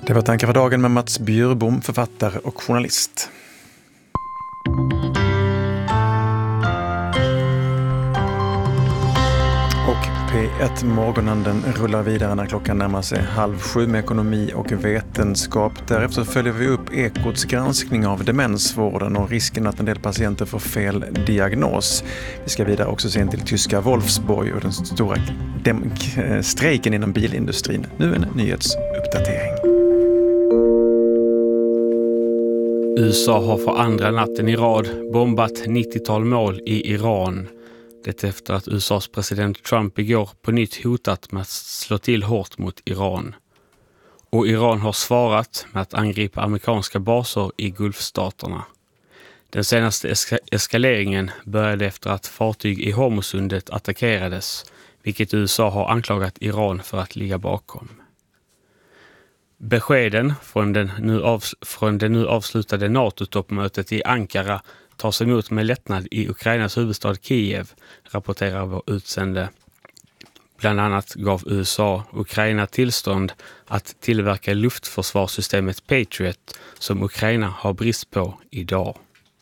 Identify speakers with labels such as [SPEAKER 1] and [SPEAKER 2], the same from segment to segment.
[SPEAKER 1] Det var tankar för dagen med Mats Bjurbom, författare och journalist. Och P1 Morgonanden rullar vidare när klockan närmar sig 6:30 med ekonomi och vetenskap. Därefter följer vi upp Ekots granskning av demensvården och risken att en del patienter får fel diagnos. Vi ska vidare också se in till tyska Wolfsburg och den stora strejken inom bilindustrin. Nu en nyhetsuppdatering.
[SPEAKER 2] USA har för andra natten i rad bombat 90-tal mål i Iran. Det efter att USAs president Trump igår på nytt hotat med att slå till hårt mot Iran. Och Iran har svarat med att angripa amerikanska baser i Gulfstaterna. Den senaste eskaleringen började efter att fartyg i Hormuzsundet attackerades, vilket USA har anklagat Iran för att ligga bakom. Beskeden från det nu avslutade NATO-toppmötet i Ankara tas emot med lättnad i Ukrainas huvudstad Kiev, rapporterar vår utsände. Bland annat gav USA Ukraina tillstånd att tillverka luftförsvarssystemet Patriot som Ukraina har brist på idag.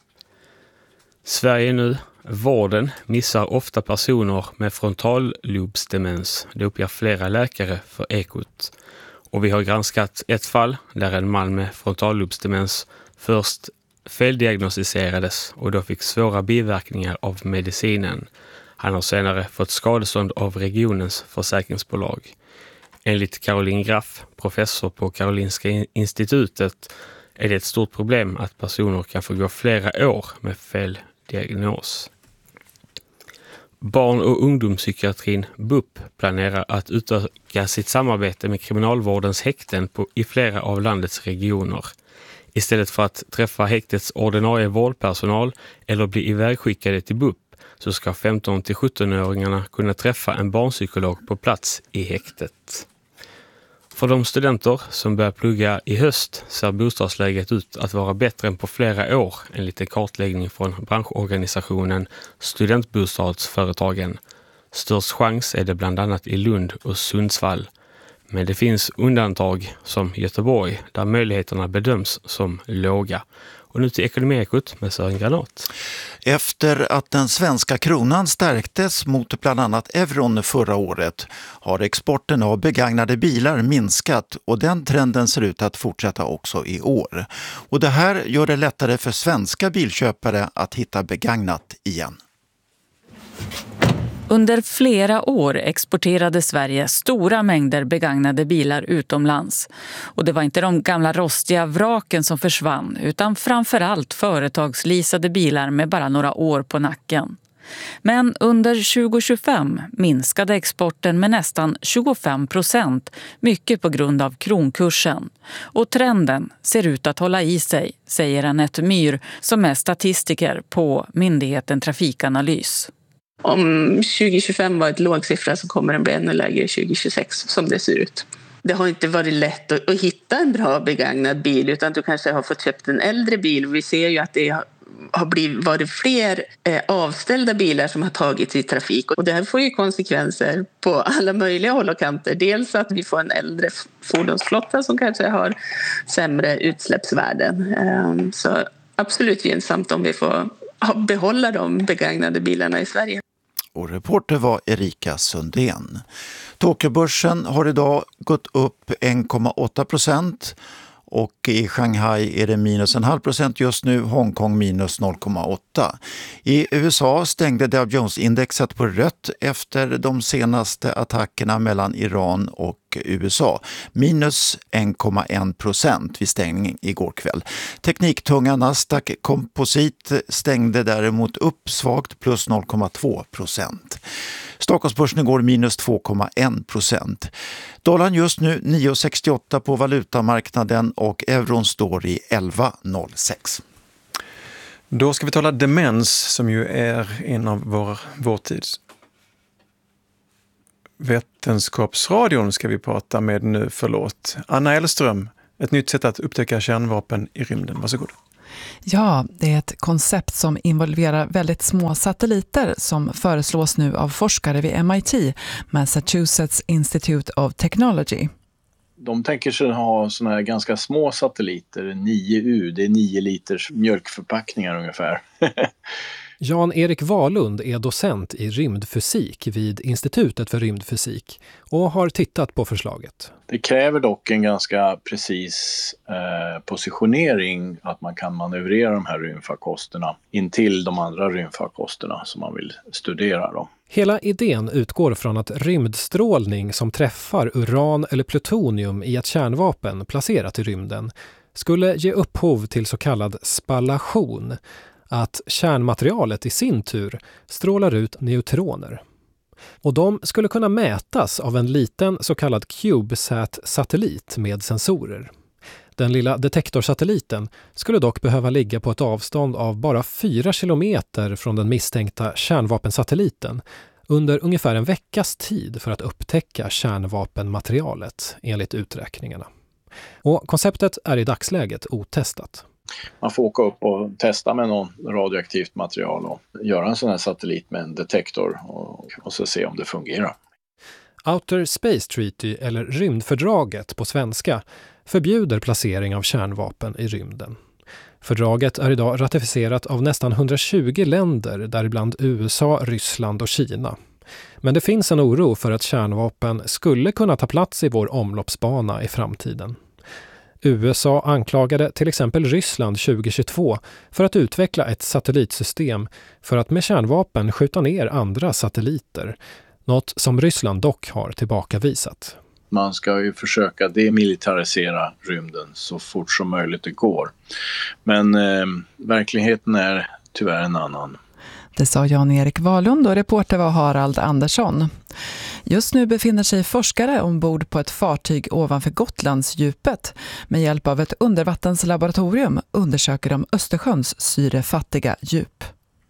[SPEAKER 2] Sverige nu. Vården missar ofta personer med frontallobsdemens. Det uppger flera läkare för Ekot. Och vi har granskat ett fall där en man med frontallobsdemens först feldiagnostiserades och då fick svåra biverkningar av medicinen. Han har senare fått skadestånd av regionens försäkringsbolag. Enligt Caroline Graff, professor på Karolinska institutet, är det ett stort problem att personer kan få gå flera år med fel diagnos. Barn- och ungdomspsykiatrin BUP planerar att utöka sitt samarbete med kriminalvårdens häkten i flera av landets regioner. Istället för att träffa häktets ordinarie vårdpersonal eller bli ivägskickade till BUP så ska 15-17-åringarna kunna träffa en barnpsykolog på plats i häktet. För de studenter som börjar plugga i höst ser bostadsläget ut att vara bättre än på flera år enligt en kartläggning från branschorganisationen Studentbostadsföretagen. Störst chans är det bland annat i Lund och Sundsvall. Men det finns undantag som Göteborg där möjligheterna bedöms som låga. Och nu till Ekonomiekot med Sören Granat.
[SPEAKER 3] Efter att den svenska kronan stärktes mot bland annat euron förra året har exporten av begagnade bilar minskat och den trenden ser ut att fortsätta också i år. Och det här gör det lättare för svenska bilköpare att hitta begagnat igen.
[SPEAKER 4] Under flera år exporterade Sverige stora mängder begagnade bilar utomlands. Och det var inte de gamla rostiga vraken som försvann utan framförallt företagsleasade bilar med bara några år på nacken. Men under 2025 minskade exporten med nästan 25%, mycket på grund av kronkursen. Och trenden ser ut att hålla i sig, säger Anette Myhr som är statistiker på myndigheten Trafikanalys.
[SPEAKER 5] Om 2025 var ett lågsiffra så kommer den bli ännu lägre 2026 som det ser ut. Det har inte varit lätt att hitta en bra begagnad bil utan du kanske har fått köpt en äldre bil. Vi ser ju att det har varit fler avställda bilar som har tagits i trafik. Och det här får ju konsekvenser på alla möjliga håll och kanter. Dels att vi får en äldre fordonsflotta som kanske har sämre utsläppsvärden. Så absolut gynnsamt om vi får behålla de begagnade bilarna i Sverige.
[SPEAKER 3] Och reporter var Erika Sundén. Tokyobörsen har idag gått upp 1,8% och i Shanghai är det minus 0,5% just nu, Hongkong minus 0,8%. I USA stängde Dow Jones-indexet på rött efter de senaste attackerna mellan Iran och USA. Minus 1,1% vid stängning igår kväll. Tekniktunga Nasdaq Composite stängde däremot upp svagt plus 0,2%. Stockholmsbörsen igår minus 2,1%. Dollarn just nu 9,68 på valutamarknaden och euron står i 11,06.
[SPEAKER 1] Då ska vi tala demens som ju är en av vår tids. Vetenskapsradion ska vi prata med nu, förlåt. Anna Elström, ett nytt sätt att upptäcka kärnvapen i rymden. Varsågod.
[SPEAKER 6] Ja, det är ett koncept som involverar väldigt små satelliter som föreslås nu av forskare vid MIT, Massachusetts Institute of Technology.
[SPEAKER 7] De tänker sig ha såna här ganska små satelliter, 9U, det är 9 liters mjölkförpackningar ungefär.
[SPEAKER 8] Jan-Erik Wahlund är docent i rymdfysik vid Institutet för rymdfysik och har tittat på förslaget.
[SPEAKER 7] Det kräver dock en ganska precis positionering, att man kan manövrera de här rymdfarkosterna in till de andra rymdfarkosterna som man vill studera då.
[SPEAKER 8] Hela idén utgår från att rymdstrålning som träffar uran eller plutonium i ett kärnvapen placerat i rymden skulle ge upphov till så kallad spallation, att kärnmaterialet i sin tur strålar ut neutroner. Och de skulle kunna mätas av en liten så kallad CubeSat-satellit med sensorer. Den lilla detektorsatelliten skulle dock behöva ligga på ett avstånd av bara 4 kilometer från den misstänkta kärnvapensatelliten under ungefär en veckas tid för att upptäcka kärnvapenmaterialet, enligt uträkningarna. Och konceptet är i dagsläget otestat.
[SPEAKER 7] Man får åka upp och testa med någon radioaktivt material och göra en sån här satellit med en detektor och så se om det fungerar.
[SPEAKER 8] Outer Space Treaty, eller rymdfördraget på svenska, förbjuder placering av kärnvapen i rymden. Fördraget är idag ratificerat av nästan 120 länder, däribland USA, Ryssland och Kina. Men det finns en oro för att kärnvapen skulle kunna ta plats i vår omloppsbana i framtiden. USA anklagade till exempel Ryssland 2022 för att utveckla ett satellitsystem för att med kärnvapen skjuta ner andra satelliter, något som Ryssland dock har tillbakavisat.
[SPEAKER 7] Man ska ju försöka demilitarisera rymden så fort som möjligt det går. Men verkligheten är tyvärr en annan.
[SPEAKER 6] Det sa Jan-Erik Wahlund och reporter var Harald Andersson. Just nu befinner sig forskare ombord på ett fartyg ovanför Gotlandsdjupet. Med hjälp av ett undervattenslaboratorium undersöker de Östersjöns syrefattiga djup.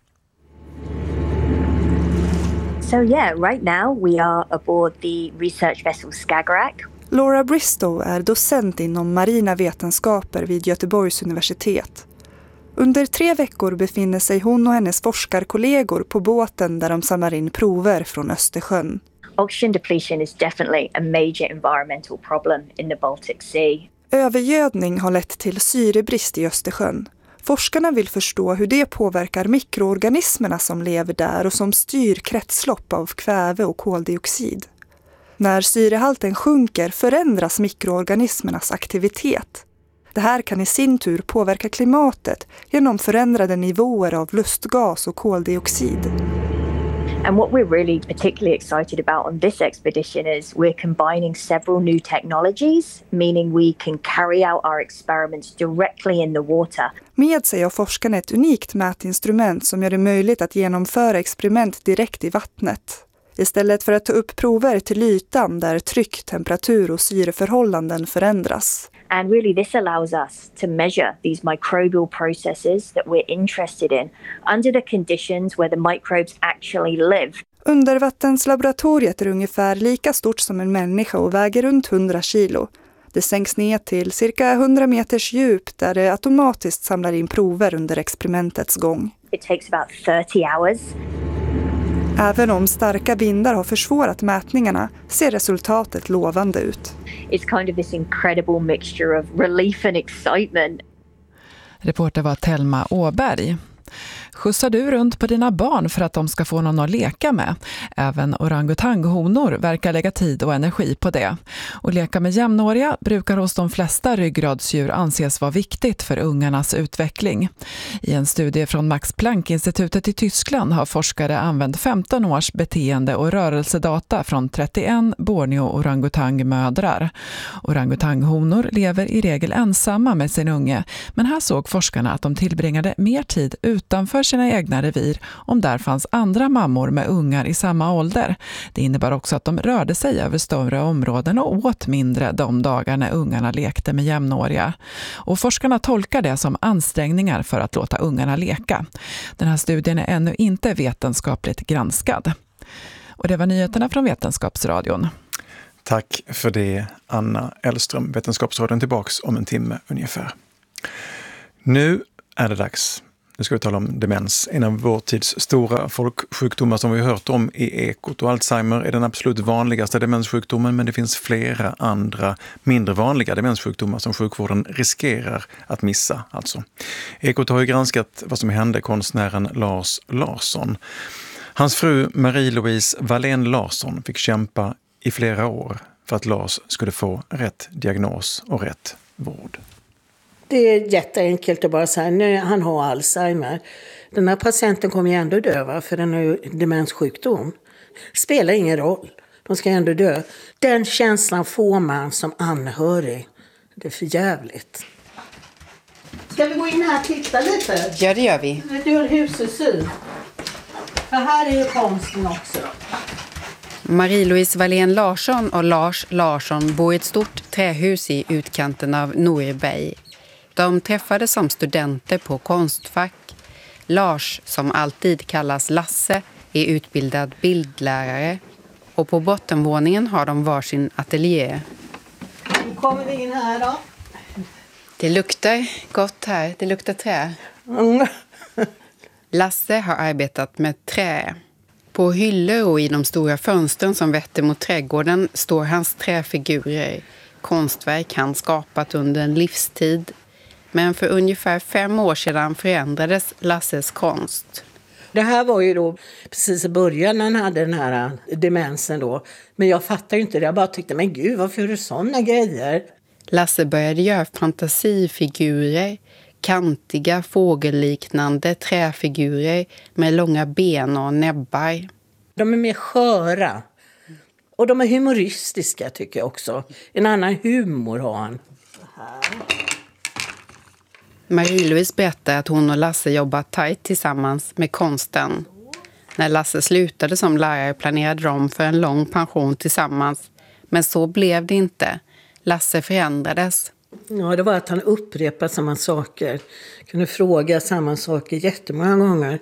[SPEAKER 9] So right now we are aboard the research vessel Skagerrak.
[SPEAKER 10] Laura Bristow är docent inom marina vetenskaper vid Göteborgs universitet. Under 3 veckor befinner sig hon och hennes forskarkollegor på båten där de samlar in prover från Östersjön.
[SPEAKER 9] Oxygen depletion is definitely a major environmental problem in the Baltic Sea.
[SPEAKER 10] Övergödning har lett till syrebrist i Östersjön. Forskarna vill förstå hur det påverkar mikroorganismerna som lever där och som styr kretslopp av kväve och koldioxid. När syrehalten sjunker förändras mikroorganismernas aktivitet. Det här kan i sin tur påverka klimatet genom förändrade nivåer av lustgas och koldioxid.
[SPEAKER 9] And what we're really particularly excited about on this expedition is we're combining several new technologies, meaning we can carry out our experiments directly in the water.
[SPEAKER 10] Med sig har forskarna ett unikt mätinstrument som gör det möjligt att genomföra experiment direkt i vattnet. Istället för att ta upp prover till ytan där tryck, temperatur och syreförhållanden förändras.
[SPEAKER 9] And really this allows us to measure these microbial processes that we're interested in under the conditions where the microbes actually live.
[SPEAKER 10] Undervattenslaboratoriet är ungefär lika stort som en människa och väger runt 100 kilo. Det sänks ner till cirka 100 meters djup där det automatiskt samlar in prover under experimentets gång.
[SPEAKER 9] It takes about 30 hours.
[SPEAKER 10] Även om starka vindar har försvårat mätningarna ser resultatet lovande ut.
[SPEAKER 9] It's kind of this incredible mixture of relief and excitement.
[SPEAKER 6] Reporter var Thelma Åberg. Skjutsar du runt på dina barn för att de ska få någon att leka med? Även orangutanghonor verkar lägga tid och energi på det. Och leka med jämnåriga brukar hos de flesta ryggradsdjur anses vara viktigt för ungarnas utveckling. I en studie från Max Planck-institutet i Tyskland har forskare använt 15 års beteende- och rörelsedata från 31 Borneo-orangutangmödrar. Orangutanghonor lever i regel ensamma med sin unge, men här såg forskarna att de tillbringade mer tid utanför sina egna revir om där fanns andra mammor med ungar i samma ålder. Det innebar också att de rörde sig över större områden och åt mindre de dagar när ungarna lekte med jämnåriga. Och forskarna tolkar det som ansträngningar för att låta ungarna leka. Den här studien är ännu inte vetenskapligt granskad. Och det var nyheterna från Vetenskapsradion.
[SPEAKER 1] Tack för det, Anna Elström. Vetenskapsradion tillbaks om en timme ungefär. Nu är det dags. Nu ska vi tala om demens. En av vår tids stora folksjukdomar som vi har hört om i Ekot, och Alzheimer är den absolut vanligaste demenssjukdomen, men det finns flera andra mindre vanliga demenssjukdomar som sjukvården riskerar att missa. Alltså. Ekot har ju granskat vad som hände konstnären Lars Larsson. Hans fru Marie-Louise Wallén Larsson fick kämpa i flera år för att Lars skulle få rätt diagnos och rätt vård.
[SPEAKER 11] Det är jätteenkelt att bara säga nej, han har Alzheimer. Den här patienten kommer ju ändå dö, va? För den har ju demenssjukdom. Spelar ingen roll. De ska ändå dö. Den känslan får man som anhörig. Det är för jävligt. Ska vi gå in här och titta lite?
[SPEAKER 12] Ja, det gör vi.
[SPEAKER 11] Du har husets syn. För här är ju konsten också.
[SPEAKER 12] Marie-Louise Wallén Larsson och Lars Larsson bor i ett stort trähus i utkanten av Norberg. De träffades som studenter på Konstfack. Lars, som alltid kallas Lasse, är utbildad bildlärare. Och på bottenvåningen har de varsin ateljé.
[SPEAKER 11] Nu kommer vi in här då.
[SPEAKER 12] Det luktar gott här. Det luktar trä. Lasse har arbetat med trä. På hyllor och i de stora fönstren som vetter mot trädgården står hans träfigurer. Konstverk han skapat under en livstid. Men för ungefär 5 år sedan förändrades Lasses konst.
[SPEAKER 11] Det här var ju då precis i början när han hade den här demensen då. Men jag fattar ju inte det. Jag bara tyckte, men gud, varför gör du sådana grejer?
[SPEAKER 12] Lasse började göra fantasifigurer. Kantiga, fågelliknande träfigurer med långa ben och näbbar.
[SPEAKER 11] De är mer sköra. Och de är humoristiska tycker jag också. En annan humor har han.
[SPEAKER 12] Marie-Louise berättar att hon och Lasse jobbat tajt tillsammans med konsten. När Lasse slutade som lärare planerade de för en lång pension tillsammans. Men så blev det inte. Lasse förändrades.
[SPEAKER 11] Ja, det var att han upprepade samma saker. Kunde fråga samma saker jättemånga gånger.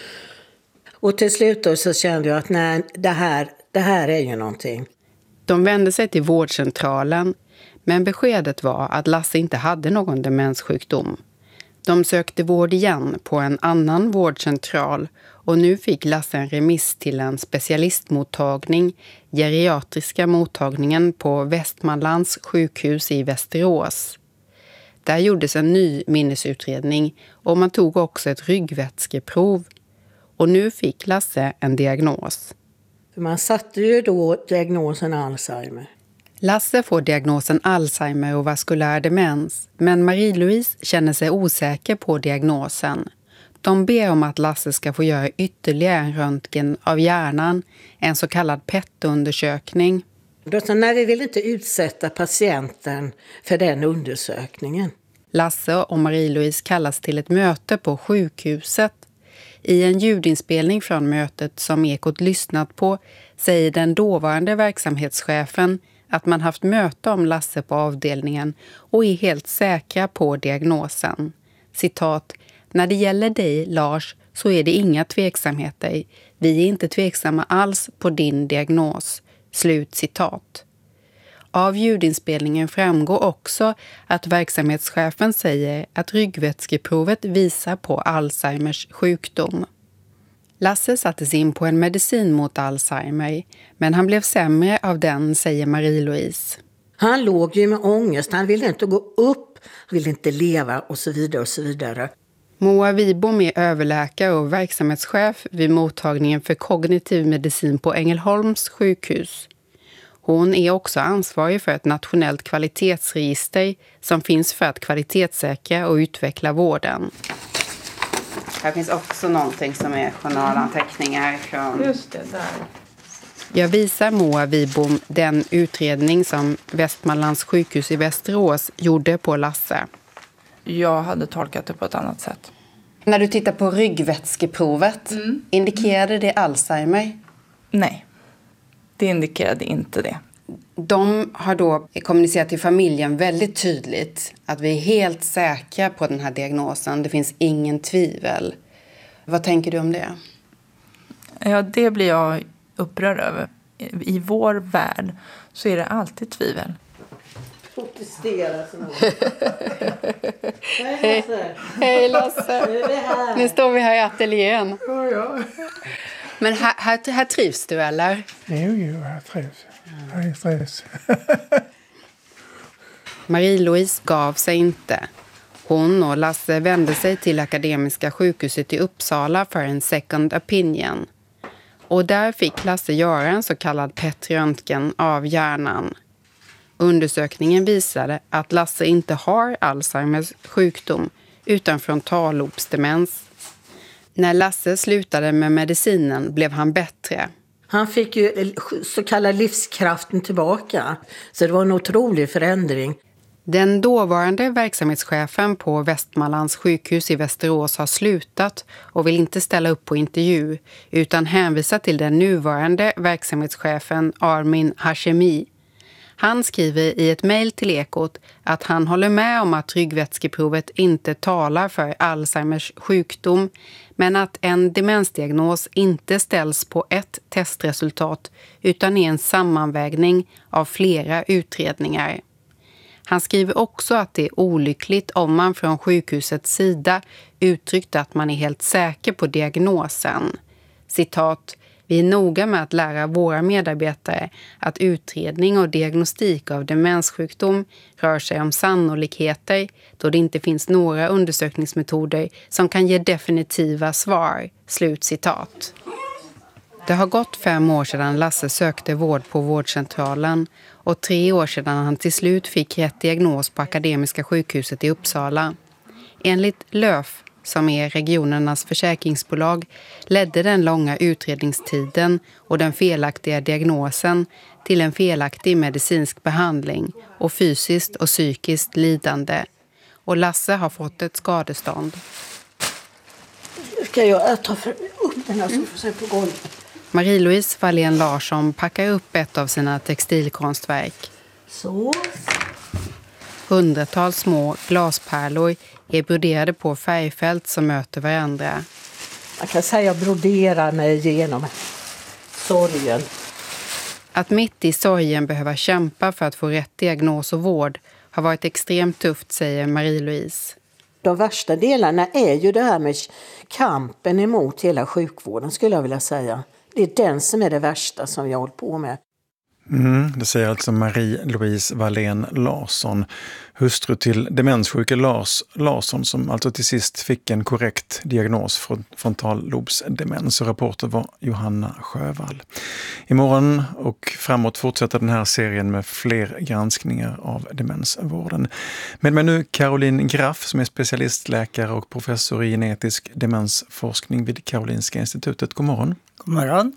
[SPEAKER 11] Och till slut då så kände jag att nej, det här är ju någonting.
[SPEAKER 12] De vände sig till vårdcentralen. Men beskedet var att Lasse inte hade någon demenssjukdom. De sökte vård igen på en annan vårdcentral. Och nu fick Lasse en remiss till en specialistmottagning, geriatriska mottagningen på Västmanlands sjukhus i Västerås. Där gjordes en ny minnesutredning och man tog också ett ryggvätskeprov. Och nu fick Lasse en diagnos.
[SPEAKER 11] Man satte ju då diagnosen Alzheimer.
[SPEAKER 12] Lasse får diagnosen Alzheimer och vaskulär demens, men Marie-Louise känner sig osäker på diagnosen. De ber om att Lasse ska få göra ytterligare en röntgen av hjärnan, en så kallad PET-undersökning.
[SPEAKER 11] Nej, vi vill inte utsätta patienten för den undersökningen.
[SPEAKER 12] Lasse och Marie-Louise kallas till ett möte på sjukhuset. I en ljudinspelning från mötet som Ekot lyssnat på säger den dåvarande verksamhetschefen att man haft möte om Lasse på avdelningen och är helt säkra på diagnosen. Citat: "När det gäller dig, Lars, så är det inga tveksamheter. Vi är inte tveksamma alls på din diagnos." Slut citat. Av ljudinspelningen framgår också att verksamhetschefen säger att ryggvätskeprovet visar på Alzheimers sjukdom. Lasse sattes in på en medicin mot Alzheimer, men han blev sämre av den, säger Marie-Louise.
[SPEAKER 11] Han låg ju med ångest, han ville inte gå upp, han ville inte leva och så vidare och så vidare.
[SPEAKER 12] Moa Wibom är överläkare och verksamhetschef vid mottagningen för kognitiv medicin på Ängelholms sjukhus. Hon är också ansvarig för ett nationellt kvalitetsregister som finns för att kvalitetssäkra och utveckla vården. Här finns också någonting som är journalanteckningar från...
[SPEAKER 13] Just det, där.
[SPEAKER 12] Jag visar Moa Wibom den utredning som Västmanlands sjukhus i Västerås gjorde på Lasse.
[SPEAKER 13] Jag hade tolkat det på ett annat sätt.
[SPEAKER 12] När du tittar på ryggvätskeprovet, indikerade det Alzheimer?
[SPEAKER 13] Nej, det indikerade inte det.
[SPEAKER 12] De har då kommunicerat till familjen väldigt tydligt att vi är helt säkra på den här diagnosen. Det finns ingen tvivel. Vad tänker du om det?
[SPEAKER 13] Ja, det blir jag upprörd över. I vår värld så är det alltid tvivel.
[SPEAKER 12] Hej Lasse. Nu står vi här i ateljén.
[SPEAKER 14] Ja.
[SPEAKER 12] Men här trivs du, eller?
[SPEAKER 14] Jo, jag trivs. Jag trivs.
[SPEAKER 12] Marie-Louise gav sig inte. Hon och Lasse vände sig till Akademiska sjukhuset i Uppsala för en second opinion. Och där fick Lasse göra en så kallad PET-röntgen av hjärnan. Undersökningen visade att Lasse inte har Alzheimers sjukdom utan frontallobsdemens. När Lasse slutade med medicinen blev han bättre.
[SPEAKER 11] Han fick ju så kallad livskraften tillbaka. Så det var en otrolig förändring.
[SPEAKER 12] Den dåvarande verksamhetschefen på Västmanlands sjukhus i Västerås har slutat och vill inte ställa upp på intervju utan hänvisa till den nuvarande verksamhetschefen Armin Hashemi. Han skriver i ett mejl till Ekot att han håller med om att ryggvätskeprovet inte talar för Alzheimers sjukdom, men att en demensdiagnos inte ställs på ett testresultat utan är en sammanvägning av flera utredningar. Han skriver också att det är olyckligt om man från sjukhusets sida uttryckte att man är helt säker på diagnosen. Citat: "Vi är noga med att lära våra medarbetare att utredning och diagnostik av demenssjukdom rör sig om sannolikheter då det inte finns några undersökningsmetoder som kan ge definitiva svar." Slutcitat. Det har gått 5 år sedan Lasse sökte vård på vårdcentralen och 3 år sedan han till slut fick rätt diagnos på Akademiska sjukhuset i Uppsala. Enligt LÖF, som är regionernas försäkringsbolag, ledde den långa utredningstiden och den felaktiga diagnosen till en felaktig medicinsk behandling och fysiskt och psykiskt lidande. Och Lasse har fått ett skadestånd.
[SPEAKER 11] Ska jag ta upp den här som får se på golvet?
[SPEAKER 12] Marie-Louise Wallén Larsson packar upp ett av sina textilkonstverk.
[SPEAKER 11] Så.
[SPEAKER 12] Hundratals små glaspärlor är broderade på färgfält som möter varandra.
[SPEAKER 11] Man kan säga att jag broderar mig igenom sorgen.
[SPEAKER 12] Att mitt i sorgen behöva kämpa för att få rätt diagnos och vård har varit extremt tufft, säger Marie-Louise.
[SPEAKER 11] De värsta delarna är ju det här med kampen emot hela sjukvården, skulle jag vilja säga. Det är den som är det värsta som jag håller på med.
[SPEAKER 1] Det säger alltså Marie-Louise Wallén Larsson, hustru till demenssjuke Lars Larsson, som alltså till sist fick en korrekt diagnos för frontallobsdemens. Och reporter var Johanna Sjövall. Imorgon och framåt fortsätter den här serien med fler granskningar av demensvården. Men nu Caroline Graff, som är specialistläkare och professor i genetisk demensforskning vid Karolinska institutet. God morgon.
[SPEAKER 15] God morgon.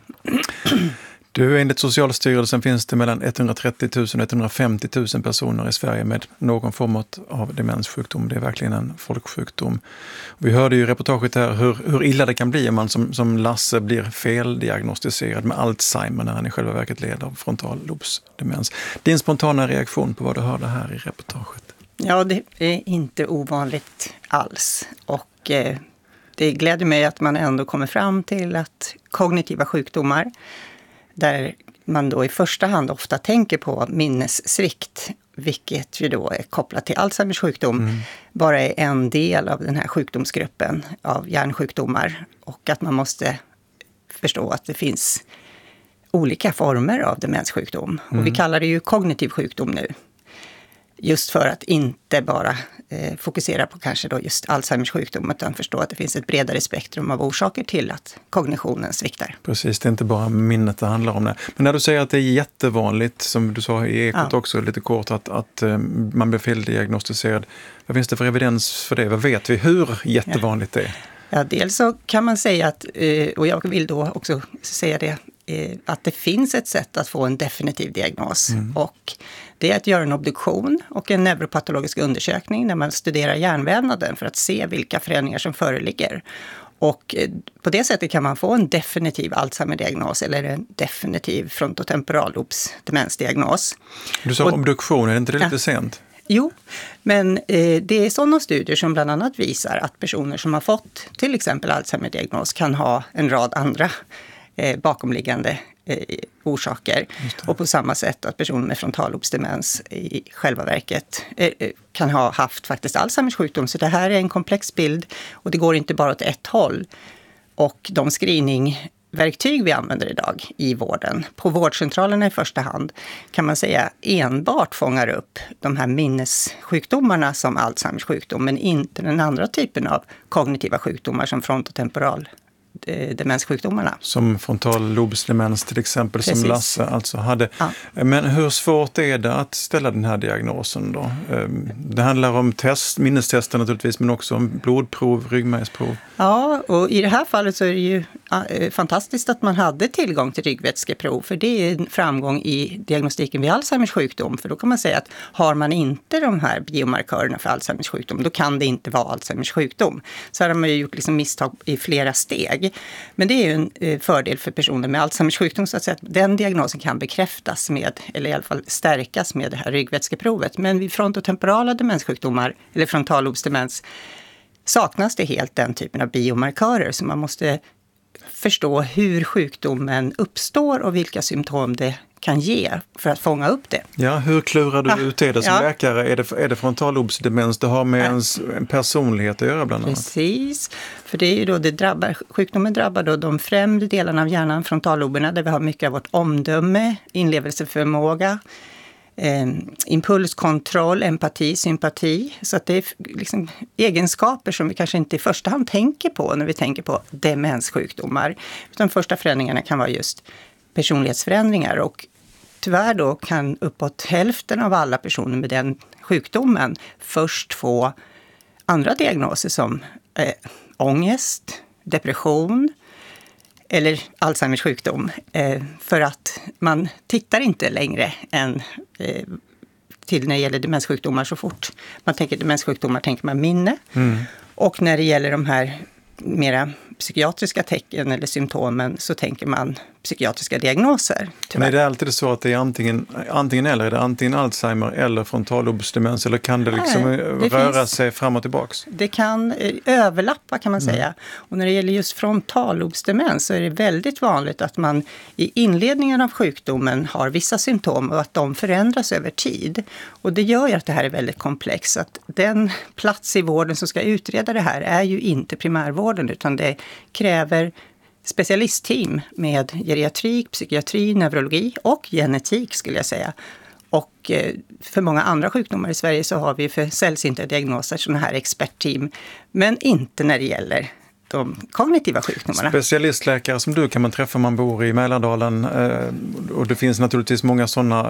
[SPEAKER 1] Du, enligt Socialstyrelsen finns det mellan 130 000 och 150 000 personer i Sverige med någon form av demenssjukdom. Det är verkligen en folksjukdom. Vi hörde ju i reportaget här hur illa det kan bli om man som Lasse blir feldiagnostiserad med Alzheimer när han i själva verket lider av frontallobsdemens. Din spontana reaktion på vad du hörde här i reportaget?
[SPEAKER 15] Ja, det är inte ovanligt alls. Och det gläder mig att man ändå kommer fram till att kognitiva sjukdomar, där man då i första hand ofta tänker på minnessvikt, vilket ju då är kopplat till Alzheimers sjukdom, bara är en del av den här sjukdomsgruppen av hjärnsjukdomar. Och att man måste förstå att det finns olika former av demenssjukdom. Och vi kallar det ju kognitiv sjukdom nu. Just för att inte bara fokusera på kanske då just Alzheimers sjukdom, utan förstå att det finns ett bredare spektrum av orsaker till att kognitionen sviktar.
[SPEAKER 1] Precis, det är inte bara minnet det handlar om det. Men när du säger att det är jättevanligt, som du sa i Ekot också lite kort, att man blir feldiagnostiserad. Vad finns det för evidens för det? Vad vet vi? Hur jättevanligt det är?
[SPEAKER 15] Ja, dels så kan man säga att, och jag vill då också säga det, att det finns ett sätt att få en definitiv diagnos. Och det är att göra en obduktion och en neuropatologisk undersökning när man studerar hjärnvävnaden för att se vilka förändringar som föreligger. Och på det sättet kan man få en definitiv Alzheimer-diagnos eller en definitiv frontotemporallobsdemensdiagnos.
[SPEAKER 1] Du sa obduktion, är inte det lite sent?
[SPEAKER 15] Jo, men det är sådana studier som bland annat visar att personer som har fått till exempel Alzheimer-diagnos kan ha en rad andra bakomliggande orsaker. Och på samma sätt att personer med frontallobsdemens i själva verket kan ha haft faktiskt Alzheimers sjukdom. Så det här är en komplex bild och det går inte bara åt ett håll. Och de screeningverktyg vi använder idag i vården, på vårdcentralerna i första hand, kan man säga enbart fångar upp de här minnessjukdomarna som Alzheimers sjukdom, men inte den andra typen av kognitiva sjukdomar som frontotemporal demenssjukdomarna.
[SPEAKER 1] Som frontallobsdemens till exempel. Precis. Som Lasse alltså hade. Ja. Men hur svårt är det att ställa den här diagnosen då? Det handlar om minnestester naturligtvis, men också om blodprov, ryggmärgsprov.
[SPEAKER 15] Ja, och i det här fallet så är det ju fantastiskt att man hade tillgång till ryggvätskeprov, för det är en framgång i diagnostiken vid Alzheimers sjukdom. För då kan man säga att har man inte de här biomarkörerna för Alzheimers sjukdom, då kan det inte vara Alzheimers sjukdom. Så här har man ju gjort liksom misstag i flera steg. Men det är ju en fördel för personer med Alzheimers sjukdom, så att säga att den diagnosen kan bekräftas med, eller i alla fall stärkas med det här ryggvätskeprovet. Men vid frontotemporala demenssjukdomar eller frontallobsdemens saknas det helt den typen av biomarkörer, så man måste förstå hur sjukdomen uppstår och vilka symptom det kan ge för att fånga upp det.
[SPEAKER 1] Ja, hur klurar du ut det som läkare? Är det frontallobsdemens? Det har med ens personlighet att göra bland annat.
[SPEAKER 15] Precis, för det är ju då sjukdomen drabbar då de främre delarna av hjärnan, frontalloberna, där vi har mycket av vårt omdöme, inlevelseförmåga, impulskontroll, empati, sympati. Så att det är liksom egenskaper som vi kanske inte i första hand tänker på när vi tänker på demenssjukdomar. Utan första förändringarna kan vara just personlighetsförändringar, och tyvärr då kan uppåt hälften av alla personer med den sjukdomen först få andra diagnoser som ångest, depression eller Alzheimers sjukdom, för att man tittar inte längre än till när det gäller demenssjukdomar. Så fort man tänker demenssjukdomar tänker man minne. Och när det gäller de här mera psykiatriska tecken eller symptomen så tänker man psykiatriska diagnoser. Tyvärr.
[SPEAKER 1] Men är det alltid så att det är antingen eller? Är det antingen Alzheimer eller frontallobsdemens, eller kan det liksom röra sig fram och tillbaks?
[SPEAKER 15] Det kan överlappa, kan man säga. Och när det gäller just frontallobsdemens så är det väldigt vanligt att man i inledningen av sjukdomen har vissa symptom och att de förändras över tid. Och det gör ju att det här är väldigt komplext. Att den plats i vården som ska utreda det här är ju inte primärvården, utan det kräver specialistteam med geriatrik, psykiatri, neurologi och genetik, skulle jag säga. Och för många andra sjukdomar i Sverige så har vi för sällsynta diagnoser sådana här expertteam, men inte när det gäller de kognitiva sjukdomarna.
[SPEAKER 1] Specialistläkare som du kan man träffa om man bor i Mälardalen, och det finns naturligtvis många sådana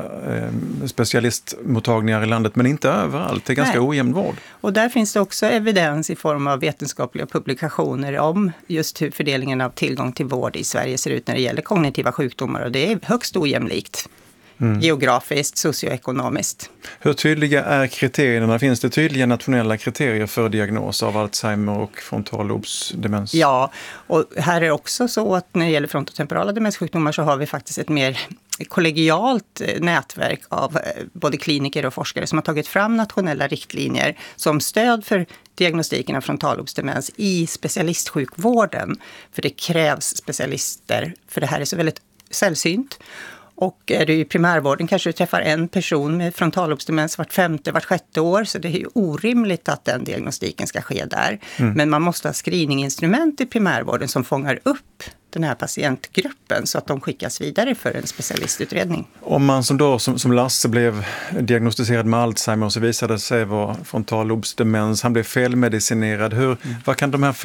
[SPEAKER 1] specialistmottagningar i landet, men inte överallt. Det är ganska ojämn vård.
[SPEAKER 15] Och där finns det också evidens i form av vetenskapliga publikationer om just hur fördelningen av tillgång till vård i Sverige ser ut när det gäller kognitiva sjukdomar, och det är högst ojämlikt. Geografiskt, socioekonomiskt.
[SPEAKER 1] Hur tydliga är kriterierna? Finns det tydliga nationella kriterier för diagnos av Alzheimer och frontallobsdemens?
[SPEAKER 15] Ja, och här är det också så att när det gäller frontotemporala demenssjukdomar så har vi faktiskt ett mer kollegialt nätverk av både kliniker och forskare som har tagit fram nationella riktlinjer som stöd för diagnostiken av frontallobsdemens i specialistsjukvården. För det krävs specialister, för det här är så väldigt sällsynt. Och är du i primärvården kanske du träffar en person med frontallobsdemens vart 6:e år, så det är ju orimligt att den diagnostiken ska ske där. Men man måste ha screeninginstrument i primärvården som fångar upp den här patientgruppen så att de skickas vidare för en specialistutredning.
[SPEAKER 1] Om man som Lasse blev diagnostiserad med Alzheimer, så visade det sig vara frontallobsdemens, han blev felmedicinerad. Vad kan de här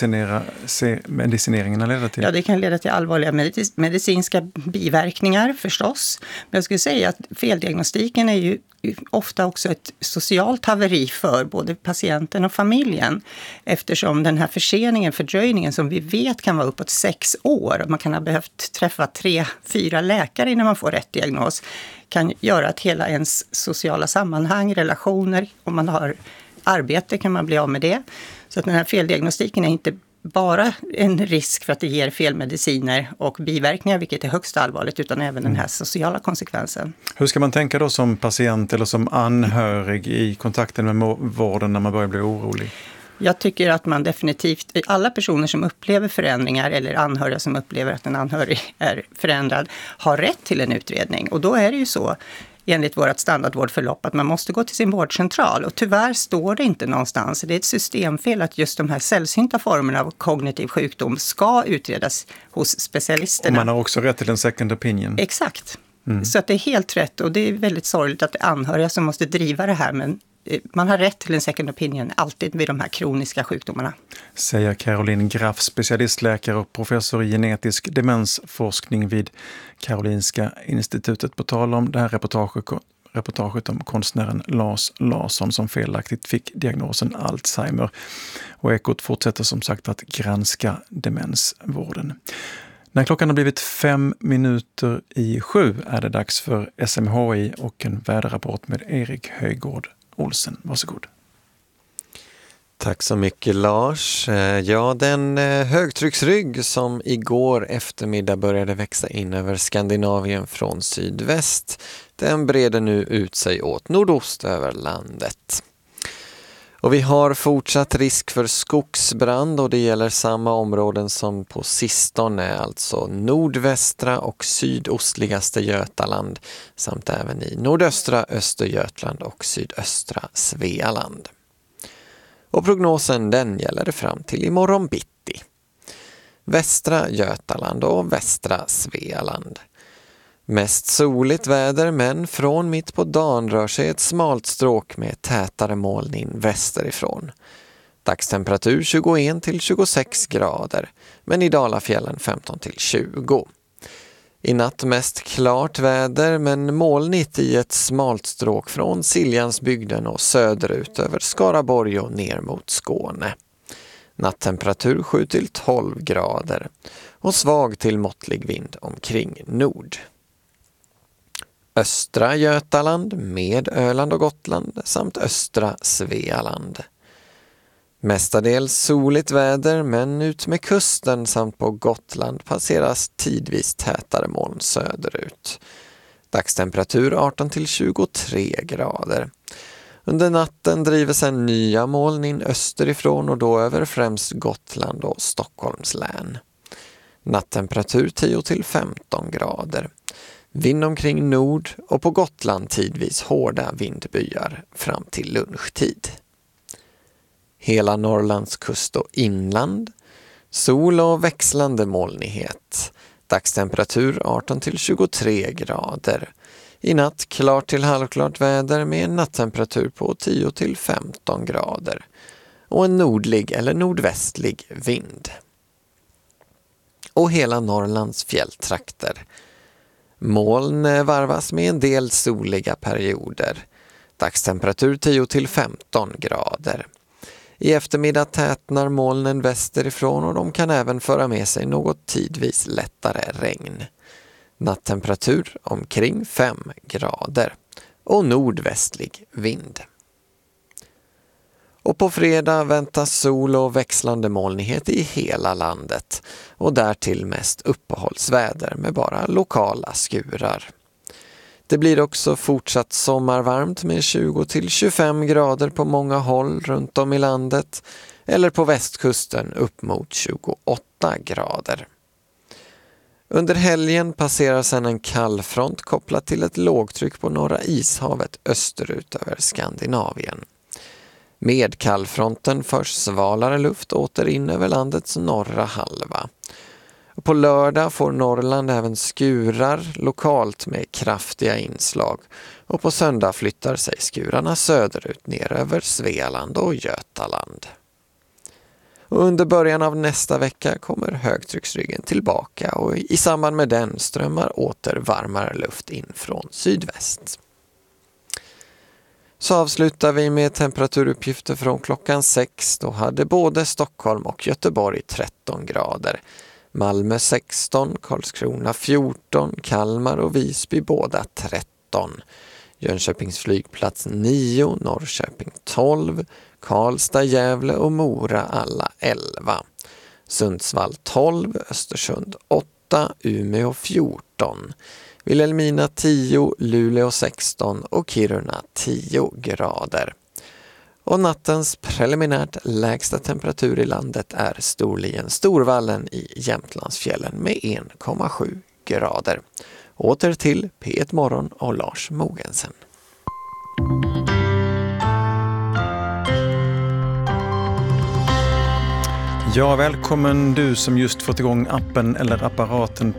[SPEAKER 1] felmedicineringarna leda till?
[SPEAKER 15] Ja, det kan leda till allvarliga medicinska biverkningar förstås. Men jag skulle säga att feldiagnostiken är ju ofta också ett socialt haveri för både patienten och familjen, eftersom den här fördröjningen som vi vet kan vara uppåt 6 år, man kan ha behövt träffa 3-4 läkare innan man får rätt diagnos, kan göra att hela ens sociala sammanhang, relationer, om man har arbete kan man bli av med det. Så att den här feldiagnostiken är inte bara en risk för att det ger fel mediciner och biverkningar, vilket är högst allvarligt, utan även den här sociala konsekvensen.
[SPEAKER 1] Hur ska man tänka då som patient eller som anhörig i kontakten med vården när man börjar bli orolig?
[SPEAKER 15] Jag tycker att man definitivt, alla personer som upplever förändringar eller anhöriga som upplever att en anhörig är förändrad har rätt till en utredning. Och då är det ju så, enligt vårt standardvårdförlopp, att man måste gå till sin vårdcentral. Och tyvärr står det inte någonstans. Det är ett systemfel att just de här sällsynta formerna av kognitiv sjukdom ska utredas hos specialisterna.
[SPEAKER 1] Och man har också rätt till en second opinion.
[SPEAKER 15] Exakt. Så att det är helt rätt, och det är väldigt sorgligt att det är anhöriga som måste driva det här, men man har rätt till en second opinion alltid vid de här kroniska sjukdomarna. Säger
[SPEAKER 1] Caroline Graff, specialistläkare och professor i genetisk demensforskning vid Karolinska institutet. På tal om det här reportaget om konstnären Lars Larsson som felaktigt fick diagnosen Alzheimer. Och Ekot fortsätter som sagt att granska demensvården. När klockan har blivit 6:05 är det dags för SMHI och en väderrapport med Erik Höjgård Olsen. Varsågod.
[SPEAKER 16] Tack så mycket Lars. Ja, den högtrycksrygg som igår eftermiddag började växa in över Skandinavien från sydväst, den breder nu ut sig åt nordost över landet. Och vi har fortsatt risk för skogsbrand, och det gäller samma områden som på sistone, alltså nordvästra och sydostligaste Götaland samt även i nordöstra Östergötland och sydöstra Svealand. Och prognosen den gäller fram till imorgon bitti. Västra Götaland och västra Svealand. Mest soligt väder, men från mitt på dagen rör sig ett smalt stråk med tätare moln in västerifrån. Dagstemperatur 21 till 26 grader, men i Dalafjällen 15 till 20. I natt mest klart väder, men molnigt i ett smalt stråk från Siljansbygden och söderut över Skaraborg och ner mot Skåne. Nattemperatur 7 till 12 grader och svag till måttlig vind omkring nord. Östra Götaland med Öland och Gotland samt östra Svealand. Mestadels soligt väder, men ut med kusten samt på Gotland passeras tidvis tätare moln söderut. Dagstemperatur 18 till 23 grader. Under natten driver sedan nya moln in österifrån och då över främst Gotland och Stockholms län. Nattemperatur 10 till 15 grader. Vind omkring nord och på Gotland tidvis hårda vindbyar fram till lunchtid. Hela Norrlands kust och inland. Sol och växlande molnighet. Dagstemperatur 18 till 23 grader. I natt klart till halvklart väder med en nattemperatur på 10 till 15 grader. Och en nordlig eller nordvästlig vind. Och hela Norrlands fjälltrakter. Moln varvas med en del soliga perioder. Dagstemperatur 10 till 15 grader. I eftermiddag tätnar molnen västerifrån och de kan även föra med sig något tidvis lättare regn. Nattemperatur omkring 5 grader och nordvästlig vind. Och på fredag väntas sol och växlande molnighet i hela landet och därtill mest uppehållsväder med bara lokala skurar. Det blir också fortsatt sommarvarmt med 20 till 25 grader på många håll runt om i landet eller på västkusten upp mot 28 grader. Under helgen passerar sedan en kallfront kopplat till ett lågtryck på norra ishavet österut över Skandinavien. Med kallfronten förs svalare luft åter in över landets norra halva. Och på lördag får Norrland även skurar lokalt med kraftiga inslag och på söndag flyttar sig skurarna söderut ner över Svealand och Götaland. Och under början av nästa vecka kommer högtrycksryggen tillbaka och i samband med den strömmar åter varmare luft in från sydväst. Så avslutar vi med temperaturuppgifter från klockan 6. Då hade både Stockholm och Göteborg 13 grader. Malmö 16, Karlskrona 14, Kalmar och Visby båda 13. Jönköpings flygplats 9, Norrköping 12, Karlstad, Gävle och Mora alla 11. Sundsvall 12, Östersund 8, Umeå 14. Vilhelmina 10, Luleå 16 och Kiruna 10 grader. Och nattens preliminärt lägsta temperatur i landet är Storlien Storvallen i Jämtlandsfjällen med 1,7 grader. Åter till P1 Morgon och Lars Mogensen.
[SPEAKER 1] Ja, välkommen du som just fått igång appen eller apparaten